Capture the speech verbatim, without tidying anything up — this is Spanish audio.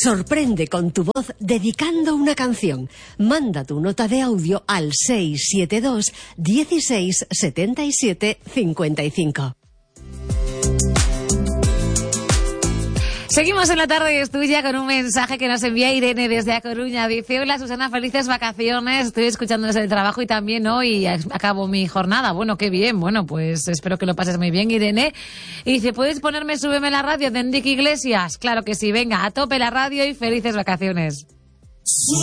Sorprende con tu voz dedicando una canción. Manda tu nota de audio al seis siete dos, dieciséis, setenta y siete, cincuenta y cinco. Seguimos en la tarde y es tuya con un mensaje que nos envía Irene desde A Coruña. Dice: hola Susana, felices vacaciones. Estoy escuchando desde el trabajo y también hoy acabo mi jornada. Bueno, qué bien. Bueno, pues espero que lo pases muy bien, Irene. Y dice: ¿puedes ponerme Súbeme la radio de Enrique Iglesias? Claro que sí. Venga, a tope la radio y felices vacaciones.